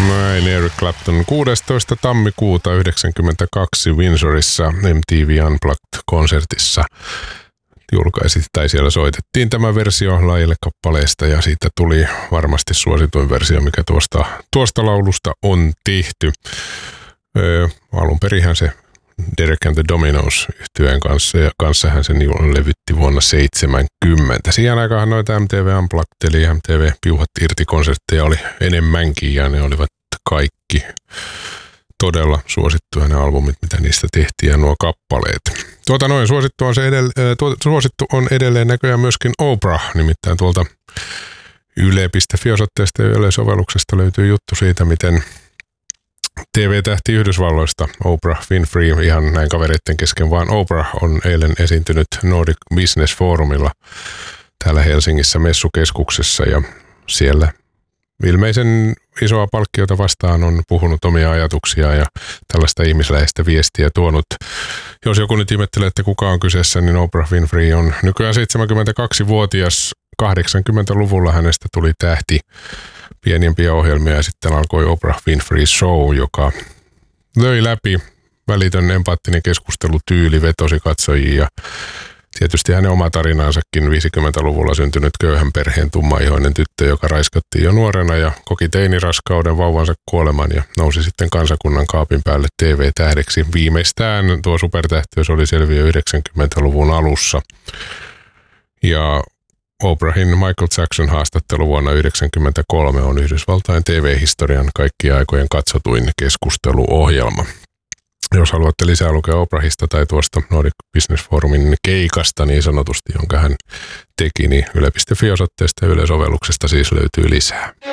Näin Eric Clapton 16. tammikuuta 1992 Windsorissa MTV Unplugged-konsertissa julkaisi, tai siellä soitettiin tämä versio lajille kappaleesta, ja siitä tuli varmasti suosituin versio, mikä tuosta laulusta on tehty. Alun perinhän se Derek and the Dominos -yhtyeen kanssa, ja kanssahan sen levytti vuonna 1970. Siihen aikaan noita MTV Unplugged, eli MTV Piuhat irti -konsertteja oli enemmänkin, ja ne olivat kaikki todella suosittuja ne albumit, mitä niistä tehtiin, ja nuo kappaleet. Suosittu on edelleen näköjään myöskin Oprah, nimittäin tuolta yle.fi-osoitteesta ja Yle-sovelluksesta löytyy juttu siitä, miten TV-tähti Yhdysvalloista, Oprah Winfrey, ihan näin kavereiden kesken, vaan Oprah on eilen esiintynyt Nordic Business Forumilla täällä Helsingissä messukeskuksessa, ja siellä ilmeisen isoa palkkiota vastaan on puhunut omia ajatuksia ja tällaista ihmisläheistä viestiä tuonut. Jos joku nyt ihmettelee, että kuka on kyseessä, niin Oprah Winfrey on nykyään 72-vuotias. 80-luvulla hänestä tuli tähti, pienimpiä ohjelmia, ja sitten alkoi Oprah Winfrey Show, joka löi läpi. Välitön empaattinen keskustelutyyli vetosi katsojia, ja tietysti hänen oma tarinaansakin 50-luvulla syntynyt köyhän perheen tummaihoinen tyttö, joka raiskattiin jo nuorena ja koki teiniraskauden, vauvansa kuoleman ja nousi sitten kansakunnan kaapin päälle TV-tähdeksi. Viimeistään tuo supertähtiys oli selviö 90-luvun alussa. Ja Oprahin Michael Jackson -haastattelu vuonna 1993 on Yhdysvaltain TV-historian kaikkien aikojen katsotuin keskusteluohjelma. Jos haluatte lisää lukea Oprahista tai tuosta Nordic Business Forumin keikasta niin sanotusti, jonka hän teki, niin yle.fi-osoitteesta ja Yle-sovelluksesta siis löytyy lisää.